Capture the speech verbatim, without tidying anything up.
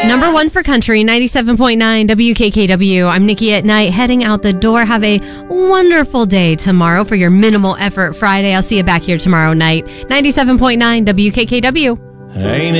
Number one for country, ninety-seven point nine W K K W. I'm Nikki at Night, heading out the door. Have a wonderful day tomorrow for your minimal effort Friday. I'll see you back here tomorrow night. ninety-seven point nine W K K W. Ain't